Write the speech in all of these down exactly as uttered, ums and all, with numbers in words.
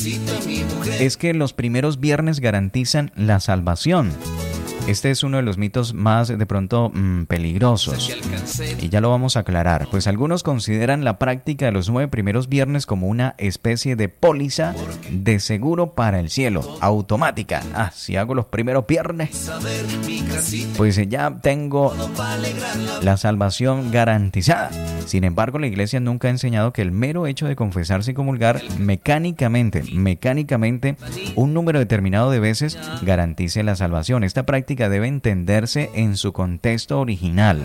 es que los primeros viernes garantizan la salvación. Este es uno de los mitos más de pronto mmm, peligrosos, y ya lo vamos a aclarar, pues algunos consideran la práctica de los nueve primeros viernes como una especie de póliza de seguro para el cielo, automática. Ah, si hago los primeros viernes, pues ya tengo la salvación garantizada. Sin embargo, la iglesia nunca ha enseñado que el mero hecho de confesarse y comulgar mecánicamente, mecánicamente, un número determinado de veces garantice la salvación. Esta práctica debe entenderse en su contexto original.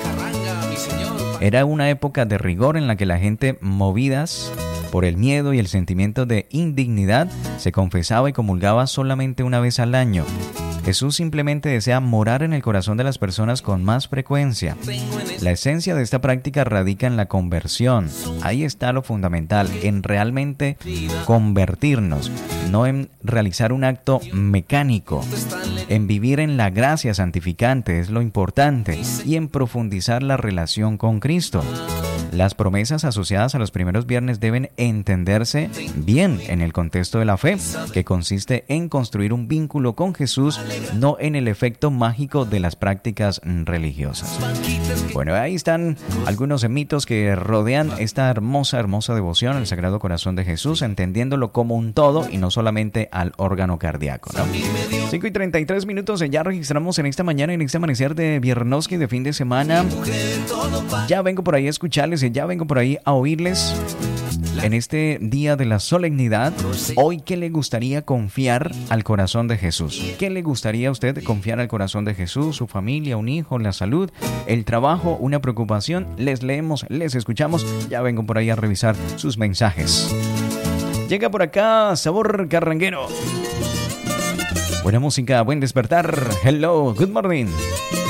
Era una época de rigor en la que la gente, movidas por el miedo y el sentimiento de indignidad, se confesaba y comulgaba solamente una vez al año. Jesús simplemente desea morar en el corazón de las personas con más frecuencia. La esencia de esta práctica radica en la conversión. Ahí está lo fundamental, en realmente convertirnos, no en realizar un acto mecánico, en vivir en la gracia santificante, es lo importante, y en profundizar la relación con Cristo. Las promesas asociadas a los primeros viernes deben entenderse bien en el contexto de la fe, que consiste en construir un vínculo con Jesús, no en el efecto mágico de las prácticas religiosas. Bueno, ahí están algunos mitos que rodean esta hermosa, hermosa devoción al Sagrado Corazón de Jesús, entendiéndolo como un todo y no solamente al órgano cardíaco, ¿no? cinco y treinta y tres minutos, ya registramos en esta mañana, en este amanecer de Viernoski de fin de semana. Ya vengo por ahí a escucharles, ya vengo por ahí a oírles. En este día de la solemnidad, hoy, ¿qué le gustaría confiar al corazón de Jesús? ¿Qué le gustaría a usted confiar al corazón de Jesús? ¿Su familia, un hijo, la salud, el trabajo, una preocupación? Les leemos, les escuchamos. Ya vengo por ahí a revisar sus mensajes. Llega por acá Sabor Carranguero. Buena música, buen despertar. Hello, good morning.